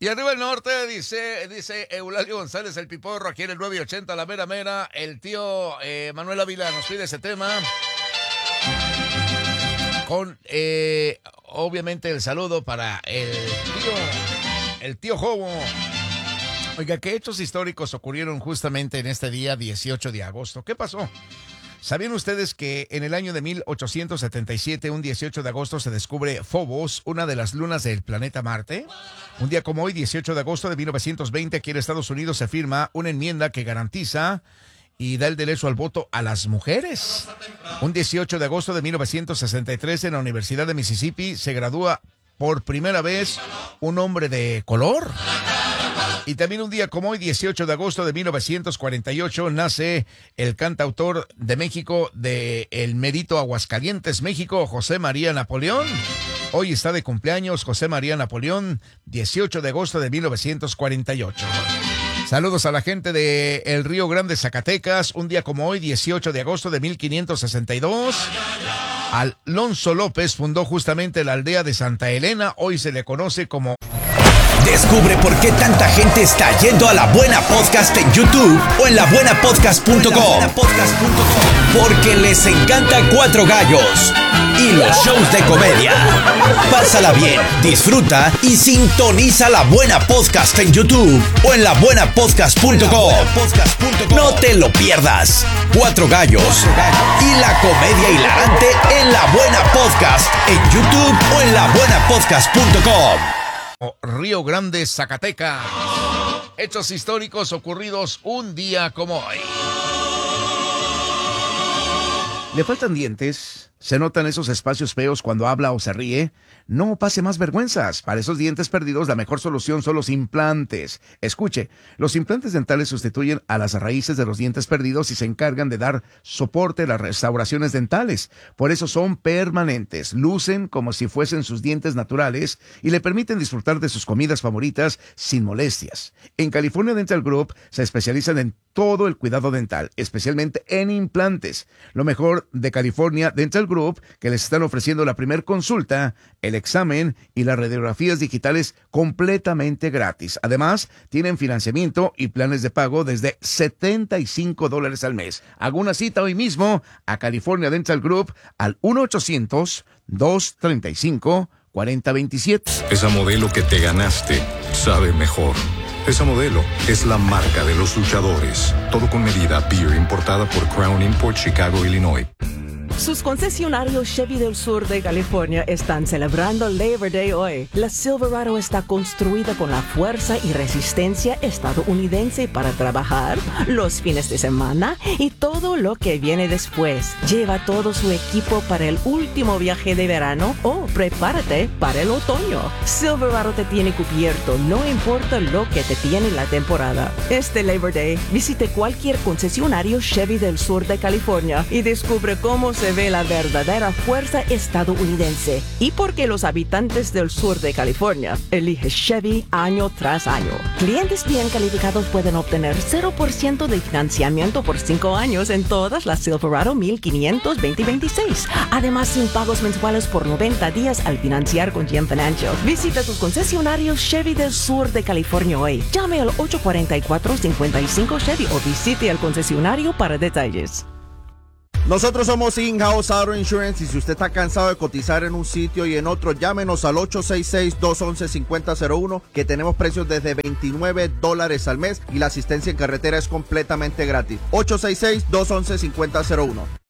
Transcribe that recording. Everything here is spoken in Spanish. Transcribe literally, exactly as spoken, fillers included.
Y arriba el norte, dice, dice Eulalio González, el Piporro, aquí en el nueve ochenta, la mera mera. El tío eh, Manuel Ávila nos pide ese tema. Con, eh, obviamente, el saludo para el tío, el tío Jobo. Oiga, ¿qué hechos históricos ocurrieron justamente en este día dieciocho de agosto? ¿Qué pasó? ¿Sabían ustedes que en el año de mil ochocientos setenta y siete, un dieciocho de agosto, se descubre Phobos, una de las lunas del planeta Marte? Un día como hoy, dieciocho de agosto de mil novecientos veinte, aquí en Estados Unidos se firma una enmienda que garantiza y da el derecho al voto a las mujeres. Un dieciocho de agosto de mil novecientos sesenta y tres, en la Universidad de Mississippi, se gradúa por primera vez un hombre de color. Y también un día como hoy, dieciocho de agosto de mil novecientos cuarenta y ocho, nace el cantautor de México de El Mérito, Aguascalientes, México, José María Napoleón. Hoy está de cumpleaños José María Napoleón, dieciocho de agosto de mil novecientos cuarenta y ocho. Saludos a la gente de El Río Grande, Zacatecas. Un día como hoy, dieciocho de agosto de mil quinientos sesenta y dos, Alonso López fundó justamente la aldea de Santa Elena. Hoy se le conoce como... Descubre por qué tanta gente está yendo a La Buena Podcast en YouTube o en la buena podcast punto com. Porque les encanta Cuatro Gallos y los shows de comedia. Pásala bien, disfruta y sintoniza La Buena Podcast en YouTube o en la buena podcast punto com. No te lo pierdas. Cuatro Gallos y la comedia hilarante en La Buena Podcast en YouTube o en la buena podcast punto com. Río Grande, Zacatecas. Hechos históricos ocurridos un día como hoy. ¿Le faltan dientes? ¿Se notan esos espacios feos cuando habla o se ríe? No pase más vergüenzas. Para esos dientes perdidos, la mejor solución son los implantes. Escuche, los implantes dentales sustituyen a las raíces de los dientes perdidos y se encargan de dar soporte a las restauraciones dentales. Por eso son permanentes, lucen como si fuesen sus dientes naturales y le permiten disfrutar de sus comidas favoritas sin molestias. En California Dental Group se especializan en todo el cuidado dental, especialmente en implantes. Lo mejor de California Dental Group, que les están ofreciendo la primer consulta, el examen y las radiografías digitales completamente gratis. Además, tienen financiamiento y planes de pago desde setenta y cinco dólares al mes. Haga una cita hoy mismo a California Dental Group al uno ochocientos, dos treinta y cinco, cuarenta veintisiete. Esa modelo que te ganaste sabe mejor. Esa modelo es la marca de los luchadores. Todo con medida Beer, importada por Crown Import, Chicago, Illinois. Sus concesionarios Chevy del sur de California están celebrando Labor Day hoy. La Silverado está construida con la fuerza y resistencia estadounidense para trabajar los fines de semana y todo lo que viene después. Lleva todo su equipo para el último viaje de verano o prepárate para el otoño. Silverado te tiene cubierto, no importa lo que te tiene la temporada. Este Labor Day, visite cualquier concesionario Chevy del sur de California y descubre cómo se ve la verdadera fuerza estadounidense y por qué los habitantes del sur de California eligen Chevy año tras año. Clientes bien calificados pueden obtener cero por ciento de financiamiento por cinco años en todas las Silverado mil quinientos veinte veintiséis. Además, sin pagos mensuales por noventa días al financiar con G M Financial. Visita tus concesionarios Chevy del sur de California hoy. Llame al ocho cuatro cuatro, cinco cinco Chevy o visite el concesionario para detalles. Nosotros somos In-House Auto Insurance y si usted está cansado de cotizar en un sitio y en otro, llámenos al ocho seis seis, dos uno uno, cinco cero cero uno, que tenemos precios desde veintinueve dólares al mes y la asistencia en carretera es completamente gratis. ocho seis seis, dos uno uno, cinco cero cero uno.